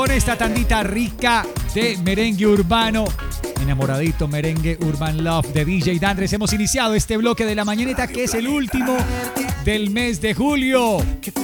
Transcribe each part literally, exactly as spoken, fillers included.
con esta tandita rica de merengue urbano. Enamoradito merengue Urban Love de D J Dandres. Hemos iniciado este bloque de la mañanita que es el último del mes de julio.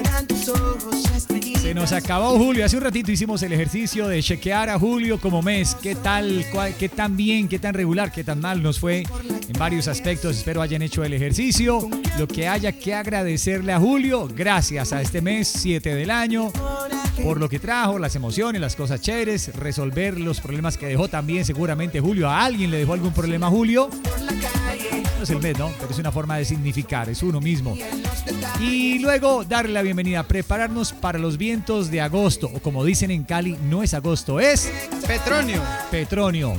Se nos acabó julio. Hace un ratito hicimos el ejercicio de chequear a julio como mes. ¿Qué tal? Cuál, ¿Qué tan bien? ¿Qué tan regular? ¿Qué tan mal nos fue en varios aspectos? Espero hayan hecho el ejercicio. Lo que haya que agradecerle a julio, gracias a este mes siete del año, por lo que trajo, las emociones, las cosas chéveres, resolver los problemas que dejó también seguramente Julio. ¿A alguien le dejó algún problema Julio? No es el mes, ¿no? Pero es una forma de significar, es uno mismo. Y luego darle la bienvenida, prepararnos para los vientos de agosto, o como dicen en Cali, no es agosto, es... Petronio. Petronio.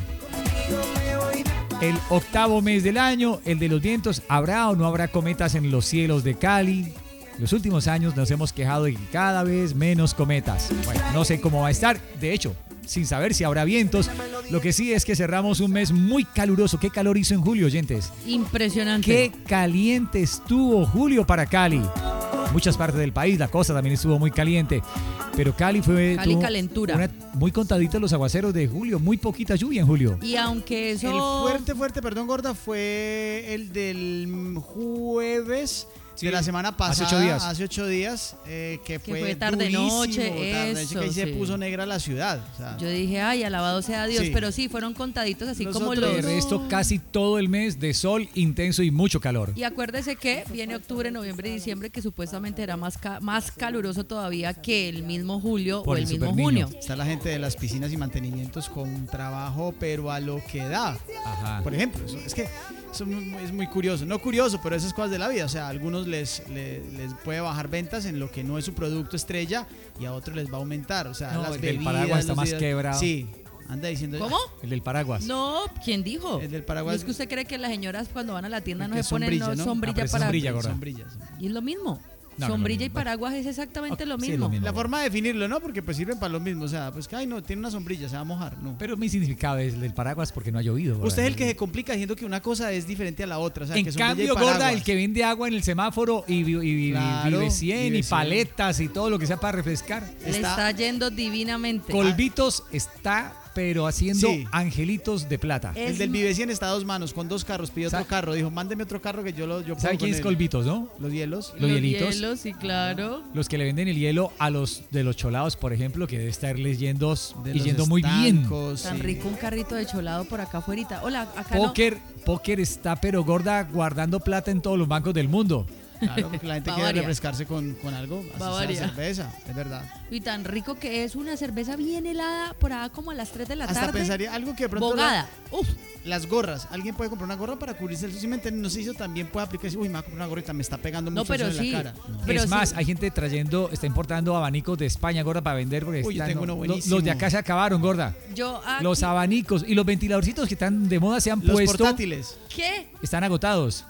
El octavo mes del año, el de los vientos. ¿Habrá o no habrá cometas en los cielos de Cali? Los últimos años nos hemos quejado de que cada vez menos cometas. Bueno, no sé cómo va a estar. De hecho, sin saber si habrá vientos, lo que sí es que cerramos un mes muy caluroso. ¿Qué calor hizo en julio, oyentes? Impresionante. Qué caliente estuvo julio para Cali. Muchas partes del país, la costa también estuvo muy caliente. Pero Cali fue... Cali calentura. Una, muy contaditos los aguaceros de julio. Muy poquita lluvia en julio. Y aunque eso... El fuerte, fuerte, perdón, gorda, fue el del jueves... Sí, de la semana pasada, hace ocho días, hace ocho días eh, que, que fue, fue tarde noche, tarde eso, que ahí sí. se puso negra la ciudad. O sea, yo dije, ay, alabado sea Dios, sí. Pero sí, fueron contaditos así los como los... De resto, casi todo el mes de sol intenso y mucho calor. Y acuérdese que viene octubre, noviembre y diciembre, que supuestamente era más, ca más caluroso todavía que el mismo julio Por o el, el mismo junio. Está la gente de las piscinas y mantenimientos con un trabajo, pero a lo que da. Ajá. Por ejemplo, eso, es que eso es muy curioso. No curioso, pero esas cosas de la vida. O sea, a algunos les... les les puede bajar ventas en lo que no es su producto estrella y a otros les va a aumentar. O sea, no, las el bebidas, del paraguas está más días, quebrado. Sí, anda diciendo. ¿Cómo? El del paraguas. No, ¿quién dijo? El del paraguas. ¿Y es que usted cree que las señoras cuando van a la tienda no se sombrilla, ponen no, ¿no? sombrilla ah, para... Sombrilla, sombrilla, sombrilla. Y es lo mismo. No, sombrilla no, no, no, y paraguas es exactamente okay, lo, sí, mismo. lo mismo. La forma de definirlo, ¿no? Porque pues sirven para lo mismo. O sea, pues que ay, no, tiene una sombrilla, se va a mojar. No. Pero mi significado es el del paraguas porque no ha llovido. Usted es el que se complica diciendo que una cosa es diferente a la otra. O sea, en que cambio, gorda, el que vende agua en el semáforo y, y, y claro, Vive cien Vive y paletas y todo lo que sea para refrescar. Le está, está yendo divinamente. Colvitos está... pero haciendo sí. angelitos de plata. Es el del Vive cien está a dos manos, con dos carros, pidió otro carro, dijo, mándeme otro carro que yo lo yo ¿Sabe quién es Colvitos, no? Los hielos. Los, los hielitos. hielos, sí, claro. Los que le venden el hielo a los de los cholados, por ejemplo, que debe estarles yendo, de y yendo estancos, muy bien. Tan sí. rico un carrito de cholado por acá afuera. Hola, acá Póker, no. Póker está, pero gorda, guardando plata en todos los bancos del mundo. Claro, porque la gente quiere refrescarse con, con algo, así sea cerveza, es verdad. Y tan rico que es una cerveza bien helada por ahí como a las tres de la Hasta tarde. Hasta pensaría algo que de pronto... Bogada. La, uf, las gorras. Alguien puede comprar una gorra para cubrirse el sol. No sé si eso también puede aplicar. Uy, me va a comprar una gorrita, me está pegando mucho no, pero el sol sí, en la cara. No. Pero es sí. más, hay gente trayendo, está importando abanicos de España, gorda, para vender. Porque Uy, están, yo tengo uno buenísimo. Los de acá se acabaron, gorda. Yo aquí... Los abanicos y los ventiladorcitos que están de moda se han los puesto. Los portátiles. ¿Qué? Están agotados.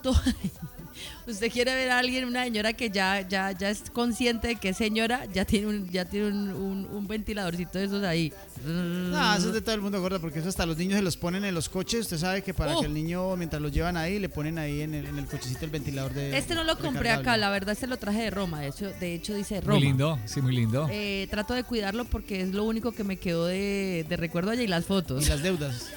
Usted quiere ver a alguien, una señora que ya, ya, ya es consciente de que es señora, ya tiene un, ya tiene un, un, un ventiladorcito de esos ahí. No, eso es de todo el mundo, gorda, porque eso hasta los niños se los ponen en los coches. Usted sabe que para oh. que el niño, mientras los llevan ahí, le ponen ahí en el, en el cochecito el ventilador de... Este no lo compré acá, la verdad, este lo traje de Roma. De hecho, de hecho dice Roma. Muy lindo, sí, muy lindo. Eh, trato de cuidarlo porque es lo único que me quedó de, de recuerdo allá y las fotos. Y las deudas.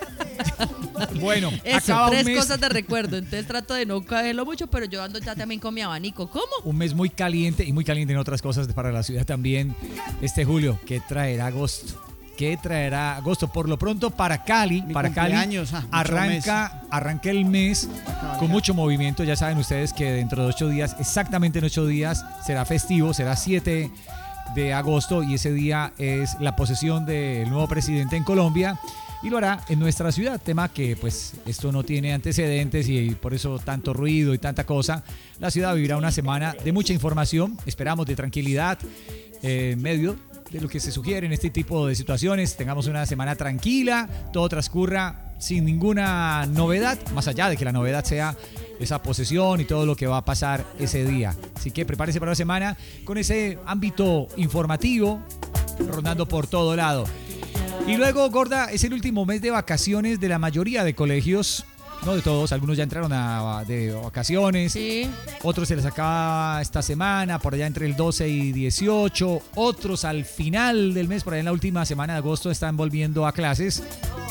Bueno, eso, acaba tres un mes. cosas de recuerdo. Entonces trato de no caerlo mucho, pero yo ando ya también con mi abanico. ¿Cómo? Un mes muy caliente y muy caliente en otras cosas para la ciudad también. Este julio, ¿qué traerá agosto? ¿Qué traerá agosto? Por lo pronto para Cali, Mi para Cali ah, arranca, arranca el mes con mucho movimiento. Ya saben ustedes que dentro de ocho días, exactamente en ocho días, será festivo, será siete de agosto y ese día es la posesión del nuevo presidente en Colombia. Y lo hará en nuestra ciudad, tema que pues esto no tiene antecedentes y por eso tanto ruido y tanta cosa. La ciudad vivirá una semana de mucha información, esperamos de tranquilidad, eh, en medio de lo que se sugiere en este tipo de situaciones. Tengamos una semana tranquila, todo transcurra sin ninguna novedad, más allá de que la novedad sea esa posesión y todo lo que va a pasar ese día. Así que prepárese para la semana con ese ámbito informativo rondando por todo lado. Y luego, gorda, es el último mes de vacaciones de la mayoría de colegios No de todos, algunos ya entraron a, de vacaciones, Sí. otros se les acaba esta semana, por allá entre el doce y dieciocho, otros al final del mes, por allá en la última semana de agosto están volviendo a clases.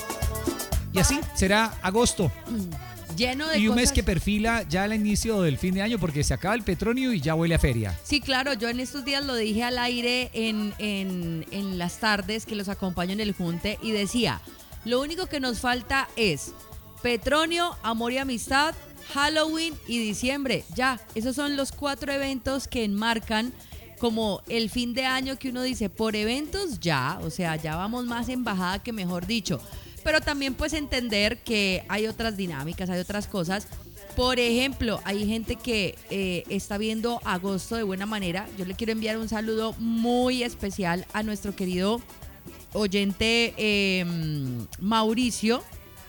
Y así será agosto. Lleno de Y un cosas. mes que perfila ya el inicio del fin de año porque se acaba el petróleo y ya huele a feria. Sí, claro, yo en estos días lo dije al aire en, en, en las tardes que los acompaño en el Junte y decía, lo único que nos falta es Petronio, Amor y Amistad, Halloween y diciembre. Ya, esos son los cuatro eventos que enmarcan como el fin de año que uno dice, por eventos ya, o sea, ya vamos más en bajada que mejor dicho. Pero también pues entender que hay otras dinámicas, hay otras cosas. Por ejemplo, hay gente que eh, está viendo agosto de buena manera. Yo le quiero enviar un saludo muy especial a nuestro querido oyente eh, Mauricio.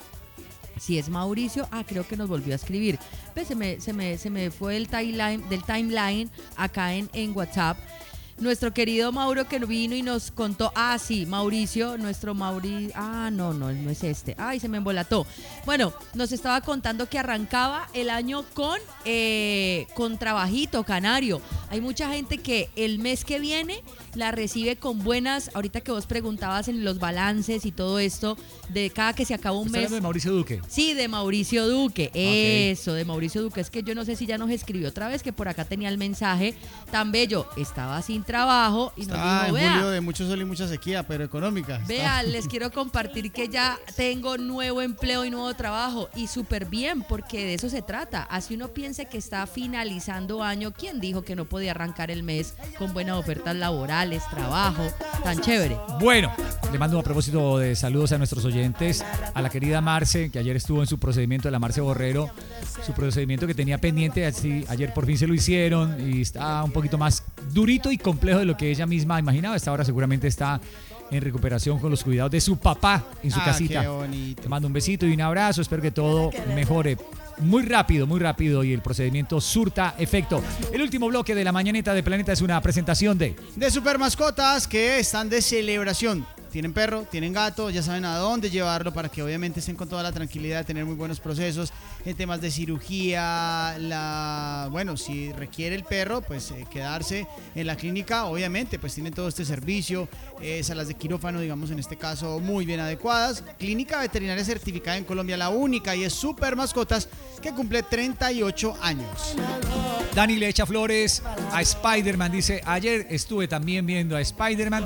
Si es Mauricio, ah, creo que nos volvió a escribir. Pues se me, se me, se me fue el timeline, del timeline acá en, en WhatsApp. Nuestro querido Mauro que vino y nos contó, ah, sí, Mauricio, nuestro Mauricio, ah, no, no, no es este, ay, se me embolató. Bueno, nos estaba contando que arrancaba el año con, eh, con trabajito canario. Hay mucha gente que el mes que viene la recibe con buenas, ahorita que vos preguntabas en los balances y todo esto, de cada que se acaba un ¿Está mes. hablando de Mauricio Duque? Sí, de Mauricio Duque, Okay. eso, de Mauricio Duque. Es que yo no sé si ya nos escribió otra vez, que por acá tenía el mensaje tan bello. Estaba sin trabajo y nos Está dijo, en vea, julio de mucho sol y mucha sequía, pero económica. vea, les quiero compartir que ya tengo nuevo empleo y nuevo trabajo. Y súper bien, porque de eso se trata. Así uno piense que está finalizando año. ¿Quién dijo que no podía arrancar el mes con buenas ofertas laborales, trabajo, tan chévere? Bueno, le mando a propósito de saludos a nuestros oyentes, a la querida Marce, que ayer estuvo en su procedimiento de la Marce Borrero, su procedimiento que tenía pendiente, así ayer por fin se lo hicieron y está un poquito más durito y complejo de lo que ella misma imaginaba. Esta hora seguramente está en recuperación con los cuidados de su papá en su Ah, casita. qué bonito. Te mando un besito y un abrazo, espero que todo mejore muy rápido, muy rápido y el procedimiento surta efecto. El último bloque de la mañanita de Planeta es una presentación de... De super mascotas que están de celebración. Tienen perro, tienen gato, ya saben a dónde llevarlo para que obviamente estén con toda la tranquilidad de tener muy buenos procesos en temas de cirugía, la bueno, si requiere el perro, pues eh, quedarse en la clínica, obviamente, pues tienen todo este servicio, eh, salas de quirófano, digamos en este caso, muy bien adecuadas. Clínica veterinaria certificada en Colombia, la única, y es Super Mascotas, que cumple treinta y ocho años. Dani le echa flores a Spider-Man, dice, ayer estuve también viendo a Spider-Man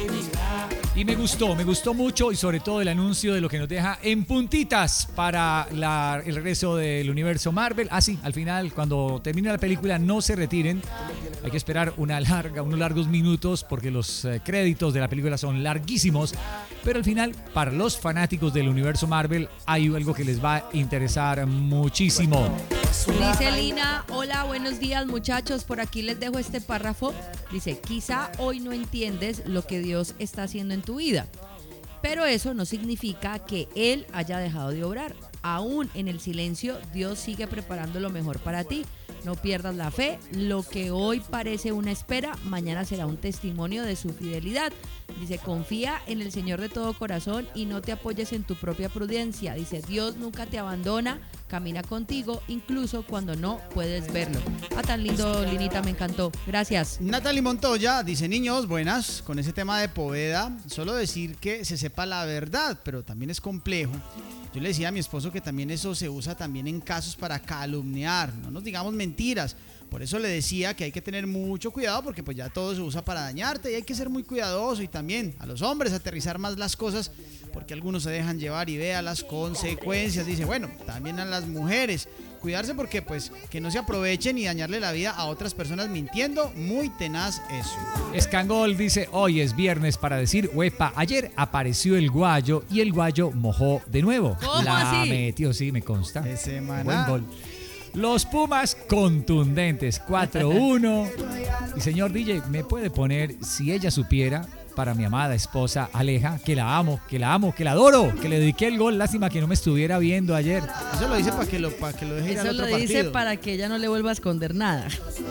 y me gustó, me gustó mucho y sobre todo el anuncio de lo que nos deja en puntitas para la, el regreso del universo Marvel. Ah, sí, al final, cuando termine la película, no se retiren. Hay que esperar una larga, unos largos minutos porque los eh, créditos de la película son larguísimos. Pero al final, para los fanáticos del universo Marvel, hay algo que les va a interesar muchísimo. Dice Lina, hola, buenos días muchachos, por aquí les dejo este párrafo. Dice, quizá hoy no entiendes lo que Dios está haciendo en tu vida, pero eso no significa que Él haya dejado de obrar. Aún en el silencio, Dios sigue preparando lo mejor para ti. No pierdas la fe, lo que hoy parece una espera, mañana será un testimonio de su fidelidad. Dice, confía en el Señor de todo corazón y no te apoyes en tu propia prudencia. Dice, Dios nunca te abandona, camina contigo, incluso cuando no puedes verlo. Ah, tan lindo, Linita, me encantó. Gracias. Natalie Montoya dice, niños, buenas, con ese tema de Poveda, solo decir que se sepa la verdad, pero también es complejo. Yo le decía a mi esposo que también eso se usa también en casos para calumniar, no nos digamos mentiras. Por eso le decía que hay que tener mucho cuidado porque pues ya todo se usa para dañarte y hay que ser muy cuidadoso, y también a los hombres aterrizar más las cosas porque algunos se dejan llevar y vea las consecuencias. Dice, bueno, también a las mujeres cuidarse porque pues que no se aprovechen y dañarle la vida a otras personas mintiendo, muy tenaz eso. Escangol dice, hoy es viernes para decir, huepa, ayer apareció el guayo y el guayo mojó de nuevo. ¿Cómo La así? metió, sí, me consta. Ese maná. Buen gol. Los Pumas contundentes, cuatro uno. Y señor D J, ¿me puede poner Si ella supiera para mi amada esposa Aleja, que la amo, que la amo, que la adoro, que le dediqué el gol? Lástima que no me estuviera viendo ayer. Eso lo dice para que lo, para que lo deje ir al Eso otro lo dice partido. para que ella no le vuelva a esconder nada.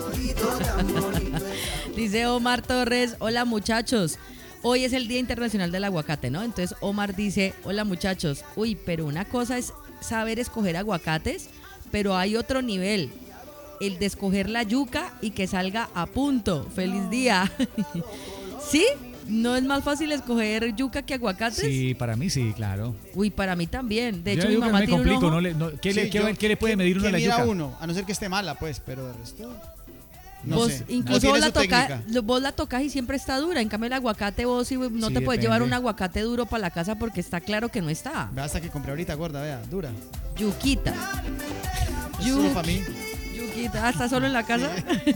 Dice Omar Torres, hola muchachos. Hoy es el Día Internacional del Aguacate, ¿no? Entonces Omar dice, hola muchachos. Uy, pero una cosa es saber escoger aguacates, pero hay otro nivel, el de escoger la yuca y que salga a punto. ¡Feliz día! ¿Sí? ¿No es más fácil escoger yuca que aguacates? Sí, para mí sí, claro. Uy, para mí también. De Yo hecho, mi digo que mamá no me tiene un complico, ojo. no le- no- ¿qué, le, Sí, qué- yo- qué le puede medir uno ¿qué a la mira yuca? uno? A no ser que esté mala, pues, pero de resto... No Vos, sé. O incluso tiene vos la, su toca, técnica. lo- vos la tocas y siempre está dura. En cambio, el aguacate vos sí, no Sí, te puedes depende. llevar un aguacate duro para la casa porque está claro que no está. Vea hasta que compré ahorita, gorda, vea, dura. Yuquita. Es solo para mí. Yuquita. Ah, ¿está solo en la casa?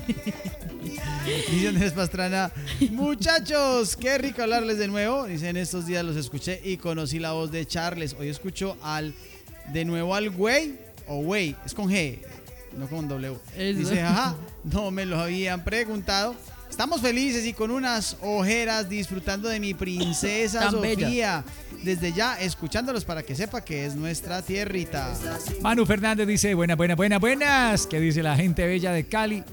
Dice Andrés Pastrana, muchachos, qué rico hablarles de nuevo. Dice, en estos días los escuché y conocí la voz de Charles. Hoy escucho al de nuevo al güey, o güey, es con G, no con W. Eso. Dice, ajá, no me lo habían preguntado. Estamos felices y con unas ojeras disfrutando de mi princesa Tan Sofía. bella. Desde ya, escuchándolos para que sepa que es nuestra tierrita. Manu Fernández dice, buenas, buenas, buenas, buenas. ¿Qué dice la gente bella de Cali?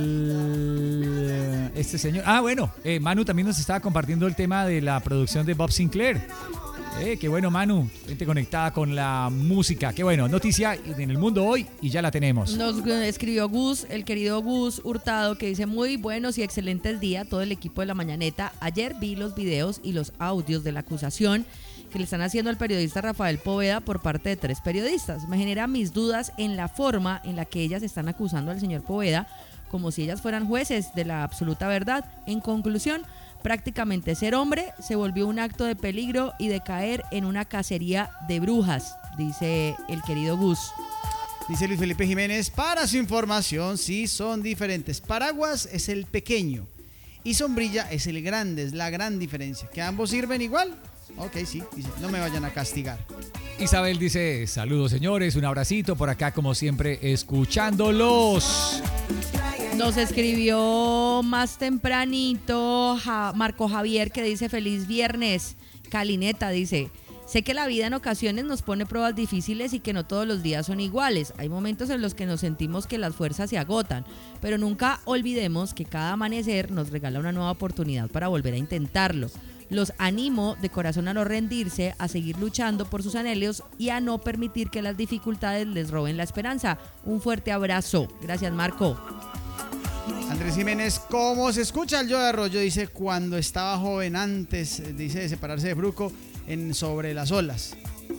L- Este señor. Ah, bueno, eh, Manu también nos estaba compartiendo el tema de la producción de Bob Sinclair. Eh, qué bueno, Manu. Gente conectada con la música. Qué bueno. Noticia en el mundo hoy y ya la tenemos. Nos escribió Gus, el querido Gus Hurtado, que dice muy buenos y excelentes días todo el equipo de La Mañaneta. Ayer vi los videos y los audios de la acusación que le están haciendo al periodista Rafael Poveda por parte de tres periodistas. Me genera mis dudas en la forma en la que ellas están acusando al señor Poveda, como si ellas fueran jueces de la absoluta verdad. En conclusión, prácticamente ser hombre se volvió un acto de peligro y de caer en una cacería de brujas, dice el querido Gus. Dice Luis Felipe Jiménez, para su información, sí son diferentes. Paraguas es el pequeño y sombrilla es el grande, es la gran diferencia. ¿Que ambos sirven igual? Ok, sí, dice, no me vayan a castigar. Isabel dice, saludos señores, un abracito por acá como siempre escuchándolos. Nos escribió más tempranito Ja- Marco Javier, que dice feliz viernes. Calineta dice, sé que la vida en ocasiones nos pone pruebas difíciles y que no todos los días son iguales. Hay momentos en los que nos sentimos que las fuerzas se agotan, pero nunca olvidemos que cada amanecer nos regala una nueva oportunidad para volver a intentarlo. Los animo de corazón a no rendirse, a seguir luchando por sus anhelos y a no permitir que las dificultades les roben la esperanza. Un fuerte abrazo. Gracias, Marco. Andrés Jiménez, ¿cómo se escucha el yo de Arroyo? Dice, cuando estaba joven antes, eh, dice, de separarse de Fruco en Sobre las Olas.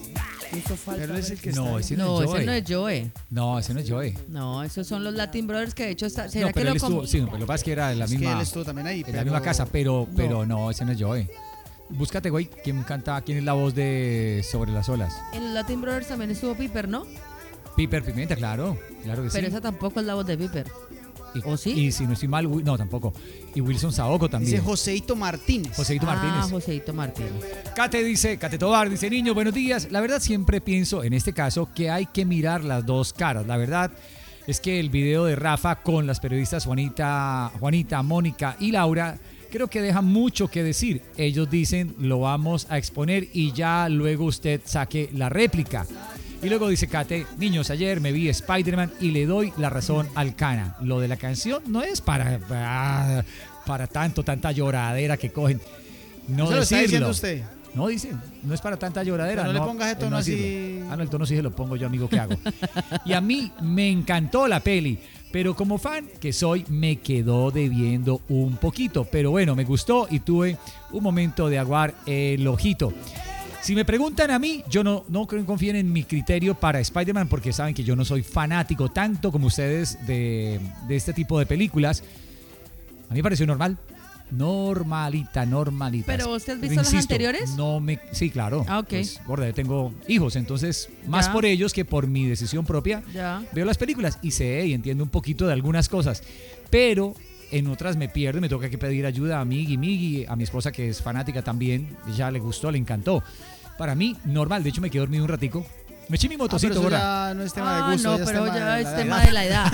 Pero es el que No, está ese ahí. no, No, es ese Joe. no es Joe. No, ese no es Joe. No, esos son los Latin Brothers que de hecho está, ¿será No, que pero lo él estuvo, com- sí, pero lo que pasa es que era de la Es que misma, él estuvo también ahí, en la pero- misma casa, pero no. pero no, ese no es Joe. Búscate, güey, quién canta, quién es la voz de Sobre las Olas. En los Latin Brothers también estuvo Piper, ¿no? Piper Pimenta, claro, claro que Pero sí. esa tampoco es la voz de Piper. Y, ¿o sí? Y si no estoy mal, Wi- no, tampoco. Y Wilson Saoco también. Dice Joseito Martínez. Joseito Ah, Martínez. Joseito Martínez. Kate dice, Kate Tobar dice, niño, buenos días. La verdad siempre pienso, en este caso, que hay que mirar las dos caras. La verdad es que el video de Rafa con las periodistas Juanita, Juanita, Mónica y Laura, creo que deja mucho que decir. Ellos dicen, lo vamos a exponer y ya luego usted saque la réplica. Y luego dice Kate, niños, ayer me vi Spider-Man y le doy la razón al Cana. Lo de la canción no es para, para, para tanto, tanta lloradera que cogen. No ¿Eso lo está decirlo. diciendo usted? No, dice, no es para tanta lloradera. Pero no le pongas el él tono no así. decirlo. Ah, no, el tono sí se lo pongo yo, amigo, ¿qué hago? Y a mí me encantó la peli, pero como fan que soy, me quedó debiendo un poquito. Pero bueno, me gustó y tuve un momento de aguar el ojito. Si me preguntan a mí, yo no, no creo que confíen en mi criterio para Spider-Man porque saben que yo no soy fanático tanto como ustedes de, de este tipo de películas. A mí me pareció normal. Normalita, normalita. ¿Pero vos te has visto las anteriores? No me, sí, claro. Ah, ok. Pues, gorda, yo tengo hijos, entonces más Ya. por ellos que por mi decisión propia Ya. veo las películas y sé y entiendo un poquito de algunas cosas, pero en otras me pierdo y me toca que pedir ayuda a Miggy, Miggy, a mi esposa que es fanática también, ella le gustó, le encantó. Para mí, normal, de hecho me quedé dormido un ratico. Me eché mi Ah, pero motocito, eso gorda. ya no es tema Ah, de gusto. no, ya pero es tema ya de es la tema edad. de la edad.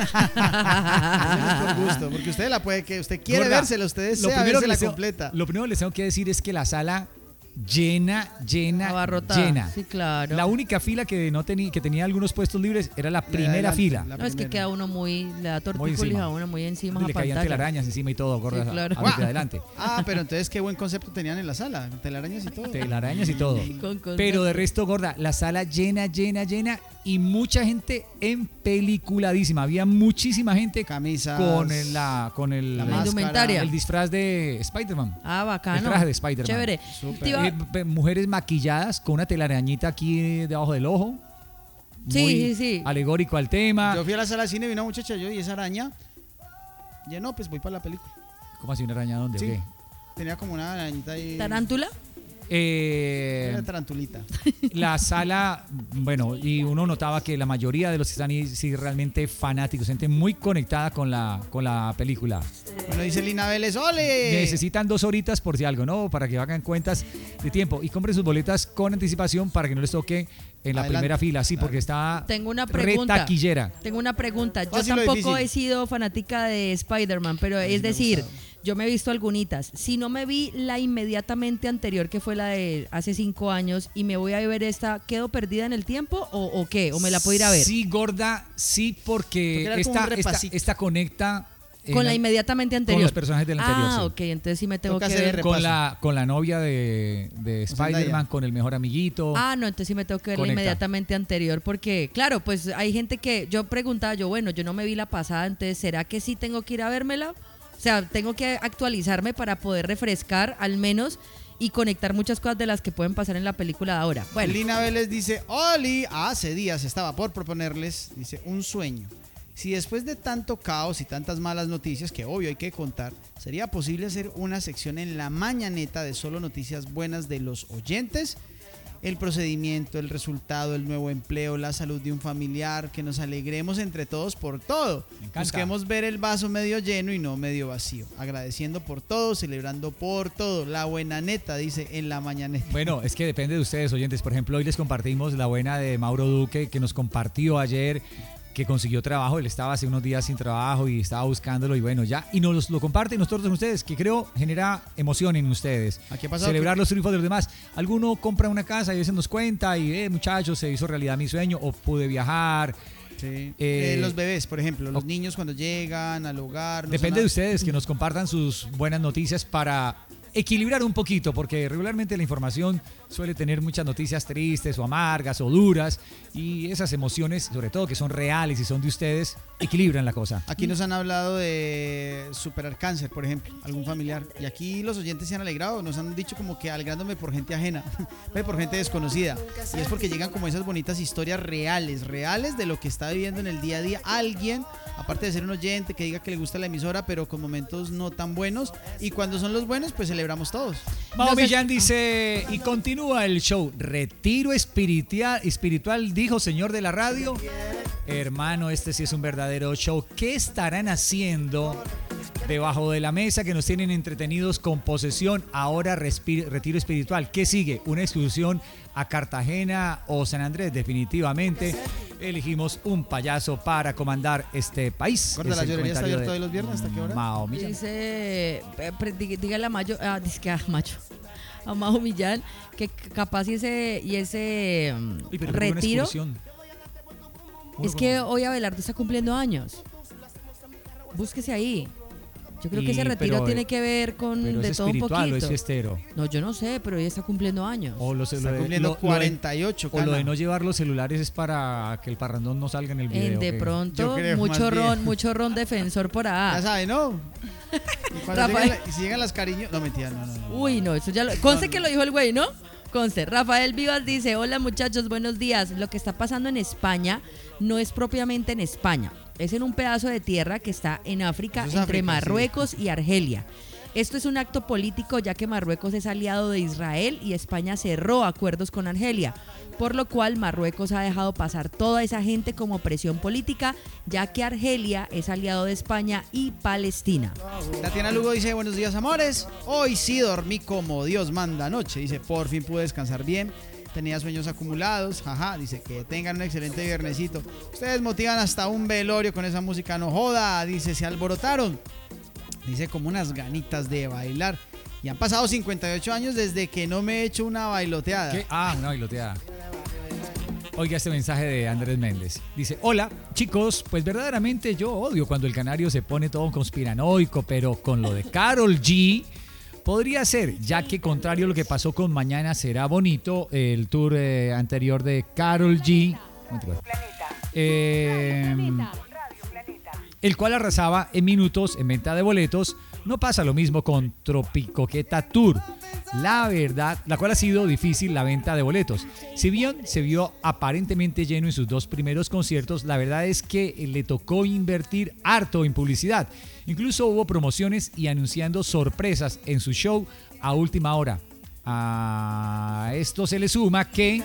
Eso no es por gusto, porque usted la puede que usted quiere Gorda, vérsela, usted lo desea primero que vérsela les tengo- completa. Lo primero que les tengo que decir es que la sala llena, llena, Abarrotada. llena. Sí, claro. La única fila que no tenía, que tenía algunos puestos libres era la primera adelante, fila. la No, es que primera. queda uno muy, le da Muy tortícolis encima. a uno muy encima a Le caían pantalla. telarañas encima y todo, gorda, Sí, claro. a los de adelante. Ah, pero entonces qué buen concepto tenían en la sala, telarañas y todo. Telarañas y todo. Con- con- Pero de resto, gorda, la sala llena, llena, llena y mucha gente empeliculadísima. Había muchísima gente Camisas. con el, la, con el, La La máscara. indumentaria. el disfraz de Spider-Man. Ah, bacano. El traje de Spider-Man. Chévere. Súper. Te iba- Eh, pe- mujeres maquilladas con una telarañita aquí debajo del ojo. Sí, Muy sí, sí. alegórico al tema. Yo fui a la sala de cine, vi una muchacha yo y esa araña. Ya no, pues voy para la película. ¿Cómo así una araña dónde? o Sí. qué? Tenía como una arañita ahí. ¿Tarántula? Eh, Una tarantulita. la sala, bueno, y uno notaba que la mayoría de los que están ahí sí realmente fanáticos, gente muy conectada con la, con la película. Bueno, dice Lina Vélez, ¡ole! Necesitan dos horitas por si algo, ¿no? Para que hagan cuentas de tiempo y compren sus boletas con anticipación para que no les toque en la Adelante. primera fila, sí, Claro. porque está Tengo una pregunta. retaquillera. Tengo una pregunta. Yo Fácil o tampoco difícil. he sido fanática de Spider-Man, pero mí es me ha decir, gustado. yo me he visto algunitas. Si no me vi la inmediatamente anterior, que fue la de hace cinco años, y me voy a ver esta, ¿quedo perdida en el tiempo o, o qué? ¿O me la puedo ir a ver? Sí, gorda, sí, porque Porque era como esta, un esta, repasito. esta conecta en Con la inmediatamente anterior. con los personajes del anterior. Ah, sí. ok, entonces sí me tengo Toca que hacer el ver. repaso. Con la, con la novia de, de Zendaya. Spider-Man, con el mejor amiguito. Ah, no, entonces sí me tengo que ver la Conecta. inmediatamente anterior, porque claro, pues hay gente que yo preguntaba, yo bueno, yo no me vi la pasada, entonces ¿será que sí tengo que ir a vérmela? O sea, tengo que actualizarme para poder refrescar al menos y conectar muchas cosas de las que pueden pasar en la película de ahora. Bueno, Lina Vélez dice, Oli, hace días estaba por proponerles, dice, un sueño. Si después de tanto caos y tantas malas noticias, que obvio hay que contar, sería posible hacer una sección en la mañaneta de solo noticias buenas de los oyentes, el procedimiento, el resultado, el nuevo empleo, la salud de un familiar, que nos alegremos entre todos por todo. Me encanta. Busquemos ver el vaso medio lleno y no medio vacío, agradeciendo por todo, celebrando por todo. La buena neta, dice en la mañaneta. Bueno, es que depende de ustedes, oyentes. Por ejemplo, hoy les compartimos la buena de Mauro Duque, que nos compartió ayer que consiguió trabajo. Él estaba hace unos días sin trabajo y estaba buscándolo y bueno, ya. Y nos lo comparte nosotros con ustedes, que creo genera emoción en ustedes. Aquí ha pasado Celebrar que- los triunfos de los demás. Alguno compra una casa y a veces nos cuenta y, eh, muchachos, se hizo realidad mi sueño o pude viajar. Sí. Eh, Eh, los bebés, por ejemplo, los o- niños cuando llegan al hogar. no Depende son de a- ustedes que nos compartan sus buenas noticias para equilibrar un poquito, porque regularmente la información suele tener muchas noticias tristes o amargas o duras y esas emociones, sobre todo que son reales y son de ustedes, equilibran la cosa. Aquí nos han hablado de superar cáncer, por ejemplo, algún familiar. Y aquí los oyentes se han alegrado, nos han dicho como que alegrándome por gente ajena, por gente desconocida. Y es porque llegan como esas bonitas historias reales, reales de lo que está viviendo en el día a día alguien, aparte de ser un oyente que diga que le gusta la emisora, pero con momentos no tan buenos. Y cuando son los buenos, pues celebramos todos. Mao No sé- Millán dice, y continúa el show, retiro espiritual, espiritual, dijo señor de la radio. Hermano, este sí es un verdadero show. ¿Qué estarán haciendo debajo de la mesa que nos tienen entretenidos con posesión? Ahora respi- retiro espiritual. ¿Qué sigue? ¿Una excursión a Cartagena o San Andrés? Definitivamente elegimos un payaso para comandar este país. Gorda, Es ¿la el llorería está comentario abierta de hoy los viernes? ¿Hasta qué hora? Mao Millán. dice, eh, pre- di- dígale a Mayo, ah, dice que a Mayo, a Majo Millán, que c- capaz y ese, y ese mm, Uy, pero qué buena retiro, excursión. es que hoy Abelardo está cumpliendo años. Búsquese ahí. Yo creo que Y- ese retiro pero, tiene que ver con Pero de es todo un espiritual o es poquito. fiestero. No, yo no sé, pero hoy está cumpliendo años. O los- Está lo de- cumpliendo lo- lo de- cuarenta y ocho, O lo de cana. no llevar los celulares es para que el parrandón no salga en el video. En de ¿qué? Yo pronto, creo, mucho más bien. ron, mucho ron defensor por Ya ahí. sabe, ¿no? Y cuando Rafael. llegan la- y si llegan las cariños... No, mentira, no, no. no. Uy, no, eso ya lo... Conste que lo dijo el güey, ¿no? Conste. Rafael Vivas dice, hola muchachos, buenos días. Lo que está pasando en España no es propiamente en España. Es en un pedazo de tierra que está en África, Eso es entre África, sí. Marruecos y Argelia. Esto es un acto político ya que Marruecos es aliado de Israel y España cerró acuerdos con Argelia, por lo cual Marruecos ha dejado pasar toda esa gente como presión política, ya que Argelia es aliado de España y Palestina. Tatiana Lugo dice, buenos días, amores. Hoy sí dormí como Dios manda anoche. Dice, por fin pude descansar bien. Tenía sueños acumulados. Jaja, dice que tengan un excelente viernesito. Ustedes motivan hasta un velorio con esa música, no joda. Dice, se alborotaron. Dice, como unas ganitas de bailar. Y han pasado cincuenta y ocho años desde que no me he hecho una bailoteada. ¿Qué? Ah, una bailoteada. Oiga este mensaje de Andrés Méndez. Dice, hola, chicos, pues verdaderamente yo odio cuando el canario se pone todo conspiranoico, pero con lo de Karol G podría ser, ya que contrario a lo que pasó con Mañana Será Bonito, el tour eh, anterior de Karol G, eh, el cual arrasaba en minutos en venta de boletos. No pasa lo mismo con Tropicoqueta Tour, la verdad, la cual ha sido difícil la venta de boletos. Si bien se vio aparentemente lleno en sus dos primeros conciertos, la verdad es que le tocó invertir harto en publicidad. Incluso hubo promociones y anunciando sorpresas en su show a última hora. A esto se le suma que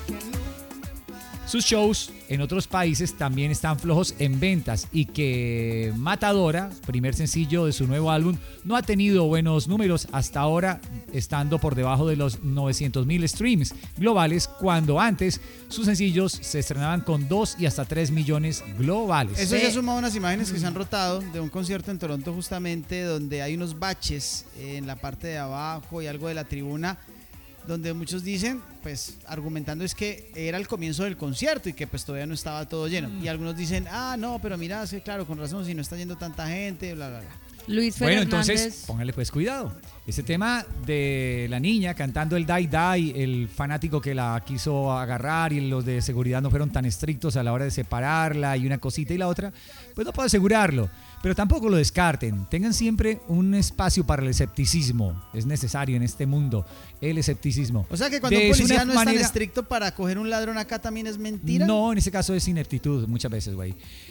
sus shows en otros países también están flojos en ventas y que Matadora, primer sencillo de su nuevo álbum, no ha tenido buenos números hasta ahora, estando por debajo de los novecientos mil streams globales, cuando antes sus sencillos se estrenaban con dos y hasta tres millones globales. Eso ya suma unas imágenes que se han rotado de un concierto en Toronto justamente, donde hay unos baches en la parte de abajo y algo de la tribuna, donde muchos dicen, pues argumentando es que era el comienzo del concierto y que pues todavía no estaba todo lleno. Y algunos dicen, ah, no, pero mira, es que claro, con razón, si no está yendo tanta gente, bla, bla, bla. Luis Fer Bueno, Hernández. entonces, póngale pues cuidado. Este tema de la niña cantando el Die Die, el fanático que la quiso agarrar y los de seguridad no fueron tan estrictos a la hora de separarla y una cosita y la otra, pues no puedo asegurarlo. Pero tampoco lo descarten. Tengan siempre un espacio para el escepticismo. Es necesario en este mundo el escepticismo. O sea que cuando De un policía una no es manera- tan estricto para coger un ladrón acá también es mentira. No, en ese caso es ineptitud muchas veces, güey.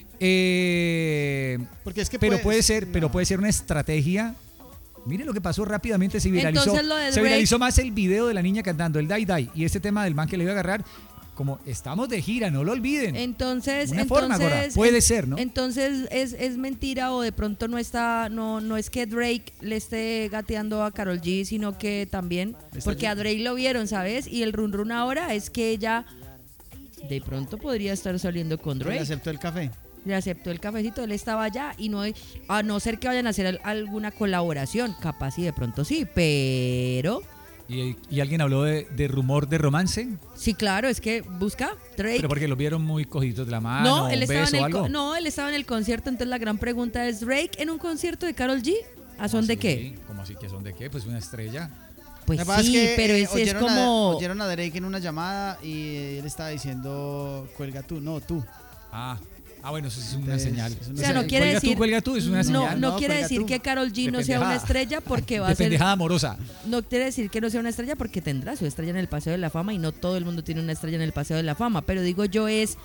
Eh, Porque es que pero puede- puede ser, no. pero puede ser una estrategia. Mire lo que pasó rápidamente, se viralizó. Entonces, lo de Se Drake- viralizó más el video de la niña cantando el Die Die y este tema del man que le iba a agarrar. Como estamos de gira, no lo olviden. Entonces, Una entonces forma, Gora. Puede en- ser, ¿no? Entonces es, es mentira o de pronto no está, no, no es que Drake le esté gateando a Karol G, sino que también, Está porque a Drake lo vieron, ¿sabes? Y el run run ahora es que ella de pronto podría estar saliendo con Le Drake. aceptó el café. Le aceptó el cafecito, él estaba allá y no, a no ser que vayan a hacer al- alguna colaboración, capaz y de pronto sí, pero Y, y alguien habló de, de rumor de romance, sí, claro, es que busca Drake. pero porque lo vieron muy cogidos de la mano, No, él un estaba beso en o el co- algo. no, él estaba en el concierto, entonces la gran pregunta es, ¿Drake en un concierto de Karol G? ¿A son ¿Cómo de así? qué? ¿Cómo así que son de qué? Pues una estrella. Pues Lo que pasa sí, es que, pero eh, ese es oyeron a- como oyeron a Drake en una llamada y él estaba diciendo, cuelga tú, no, tú. Ah, ah bueno, eso sí es una Entonces, señal. es o una sea, no señal. quiere cuelga decir tú, cuelga tú, es una no, señal. no No, quiere cuelga decir tú. que Karol G De no sea una pendejada. estrella porque va De a ser pendejada amorosa. no quiere decir que no sea una estrella porque tendrá su estrella en el Paseo de la Fama y no todo el mundo tiene una estrella en el Paseo de la Fama, pero digo yo es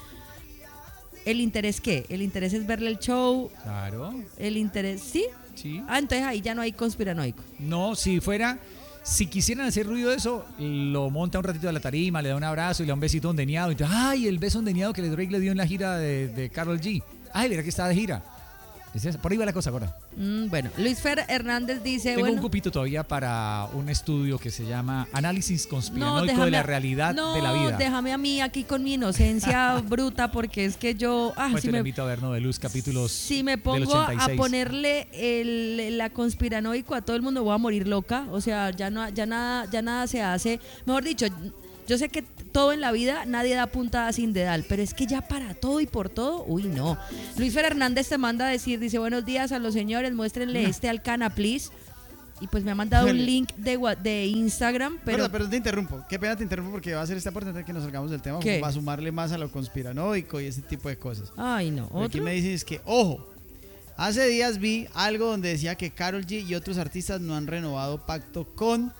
el interés qué, el interés es verle el show, Claro, el interés, ¿sí? sí. Ah, entonces ahí ya no hay conspiranoico. No, si fuera, si quisieran hacer ruido de eso, lo monta un ratito a la tarima, le da un abrazo y le da un besito ondeñado. Y entonces, ay, el beso ondeñado que Drake le dio en la gira de, de Karol G. Ay, mira que está de gira. Es esa- por ahí va la cosa ahora. Mm, bueno, Luis Fer Hernández dice, Tengo bueno, un cupito todavía para un estudio que se llama Análisis no, Conspiranoico déjame, de la a- realidad no, de la vida. déjame a mí aquí con mi inocencia bruta porque es que yo, ah, Pues si te lo me, invito a ver No de Luz, capítulos si me del pongo ochenta y a seis. ponerle el, la conspiranoico a todo el mundo voy a morir loca, o sea, ya no, ya nada, ya nada se hace, mejor dicho, yo sé que todo en la vida nadie da puntada sin dedal, pero es que ya para todo y por todo, uy no. Luis Fer Hernández te manda a decir, dice buenos días a los señores, muéstrenle este al cana, please. Y pues me ha mandado un Dale. link de, wa- de Instagram, pero Pero, pero te interrumpo. Qué pena te interrumpo porque va a ser esta parte antes de que nos salgamos del tema. ¿Qué? Va a sumarle más a lo conspiranoico y ese tipo de cosas. ay no, Pero aquí otro. me dicen es que, ojo, hace días vi algo donde decía que Karol G y otros artistas no han renovado pacto con...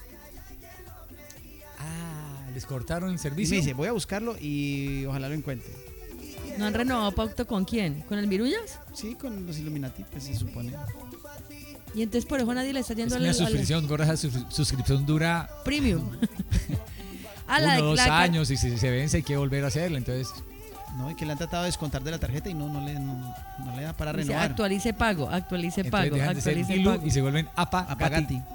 Ah, les cortaron el Y servicio. me dice, voy a buscarlo y ojalá lo encuentre. ¿No han renovado pacto con quién? ¿Con el Virullas? Sí, con los Illuminati, pues se supone. Y entonces por eso nadie le está Es yendo al, una al suscripción, Gorra, esa sus- suscripción dura premium. Ah, uno la de- o dos la de- años y si se vence hay que volver a hacerla. Entonces, No, y que le han tratado de descontar de la tarjeta y no, no, le, no, no le da para dice, renovar. actualice pago, actualice entonces pago, dejan de ser actualice Ilu pago. y se vuelven apa, Apagati. gati.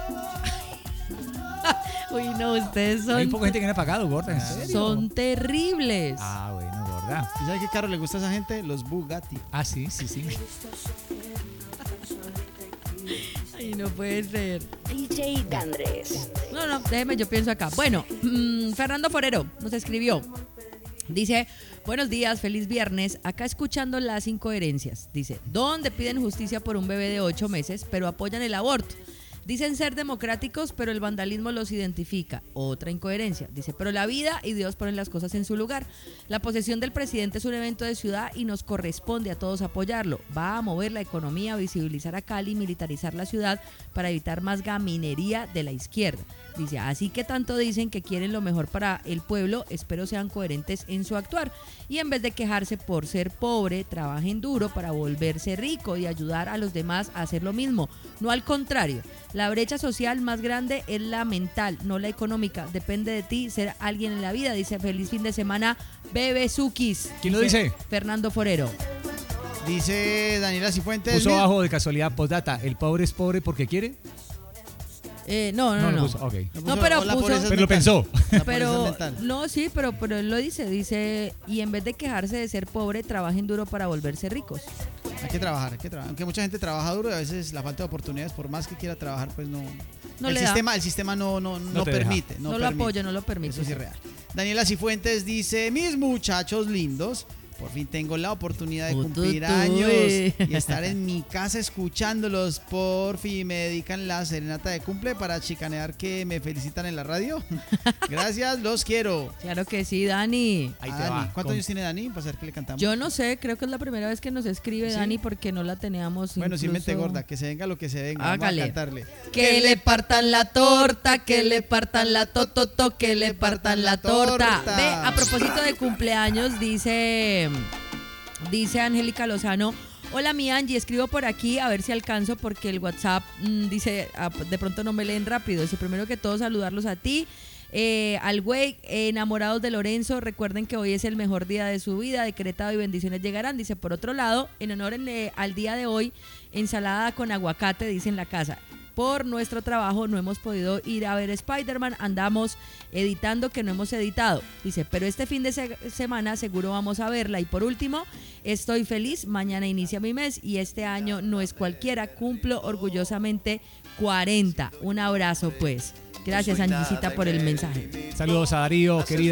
Uy, no, ustedes Hay son, poca gente que no ha pagado, Gorda, ¿en serio? son terribles. Ah, bueno, Gorda. ¿Y sabe qué caro le gusta a esa gente? Los Bugatti. Ah, sí, sí, sí. Ay, no puede ser. D J Gandrés. No, no, déjeme, yo pienso acá. Bueno, mmm, Fernando Forero nos escribió. Dice, buenos días, feliz viernes. Acá escuchando las incoherencias. Dice, ¿dónde piden justicia por un bebé de ocho meses, pero apoyan el aborto? Dicen ser democráticos, pero el vandalismo los identifica. Otra incoherencia. Dice, pero la vida y Dios ponen las cosas en su lugar. La posesión del presidente es un evento de ciudad y nos corresponde a todos apoyarlo. Va a mover la economía, visibilizar a Cali, militarizar la ciudad para evitar más gaminería de la izquierda. Dice, así que tanto dicen que quieren lo mejor para el pueblo, espero sean coherentes en su actuar. Y en vez de quejarse por ser pobre, trabajen duro para volverse rico y ayudar a los demás a hacer lo mismo. No al contrario. La brecha social más grande es la mental, no la económica. Depende de ti ser alguien en la vida. Dice, feliz fin de semana, Bebe Sukis. ¿Quién lo dice? Fernando Forero. Dice Daniela Cifuentes. Puso abajo de casualidad postdata, ¿el pobre es pobre porque quiere? Eh, no, no, no. No, No, lo puso, ok. no pero la puso, pobreza es Pero lo mental. pensó. La pobreza es pero mental. no, sí, pero, pero él lo dice, dice, y en vez de quejarse de ser pobre, trabajen duro para volverse ricos. Hay que trabajar, hay que trabajar. Aunque mucha gente trabaja duro y a veces la falta de oportunidades, por más que quiera trabajar, pues no. No el le da. sistema, el sistema no, no, no, No te deja. permite. No, No, lo permite. apoyo, no lo permite. Eso sí es real. Daniela Cifuentes dice, mis muchachos lindos, por fin tengo la oportunidad de Uy, cumplir tú, tú, años uy. y estar en mi casa escuchándolos. Por fin me dedican la serenata de cumple para chicanear que me felicitan en la radio. Gracias, los quiero. Claro que sí, Dani. Ahí A te Dani. va. ¿Cuántos Con- años tiene Dani? Para saber que le cantamos. Yo no sé, creo que es la primera vez que nos escribe ¿Sí? Dani porque no la teníamos. Bueno, sí, mente incluso- gorda, que se venga lo que se venga. Hágale. Vamos a cantarle. Que le partan la torta, que le partan la tototo, que le partan la torta. torta. Ve, a propósito de cumpleaños, dice, dice Angélica Lozano. Hola mi Angie, escribo por aquí a ver si alcanzo porque el WhatsApp mm, dice, ah, de pronto no me leen rápido. Dice, primero que todo saludarlos a ti, eh, al güey, eh, enamorados de Lorenzo, recuerden que hoy es el mejor día de su vida, decretado y bendiciones llegarán. Dice, por otro lado, en honor en, eh, al día de hoy, ensalada con aguacate, dice en la casa. Por nuestro trabajo no hemos podido ir a ver Spider-Man, andamos editando que no hemos editado. Dice, pero este fin de se- semana seguro vamos a verla. Y por último, estoy feliz, mañana inicia mi mes y este año no es cualquiera, cumplo orgullosamente cuarenta. Un abrazo pues. Gracias Angisita por el mensaje. Saludos a Darío, querida.